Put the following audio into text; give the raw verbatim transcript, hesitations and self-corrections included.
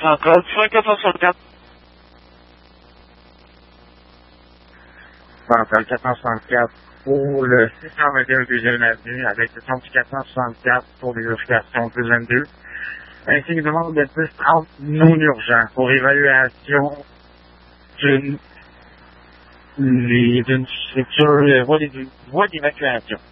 cinquante-cinq quatre cent soixante-quatre. Central quatre cent soixante-quatre pour le six cent vingt et un deuxième avenue avec le centre quatre cent soixante-quatre pour les vérifications plus vingt-deux. Ainsi qu'une demande de plus trente non urgents pour évaluation d'une d'une structure, voie d'évacuation.